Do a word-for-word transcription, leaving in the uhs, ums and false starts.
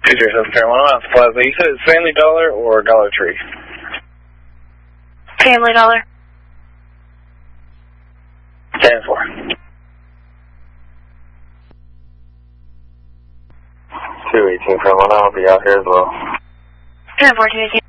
two zero seven Paramount Mounts Plaza. You said it's Family Dollar or Dollar Tree? Family Dollar. ten four. two eighteen Paramount, I'll be out here as well. ten four, two eighteen.